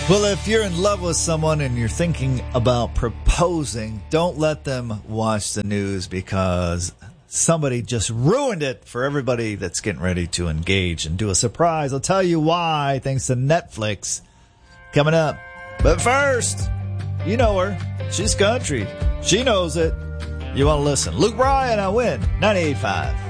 Well, if you're in love with someone and you're thinking about proposing, don't let them watch the news because somebody just ruined it for everybody that's getting ready to engage and do a surprise. I'll tell you why, thanks to Netflix. Coming up. But first, you know her. She's country. She knows it. You want to listen. Luke Bryan, I win. 98.5.